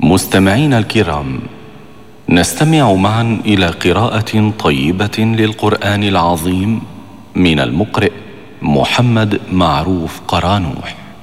مستمعين الكرام، نستمع معا إلى قراءة طيبة للقرآن العظيم من المقرئ محمد معروف قرانوح.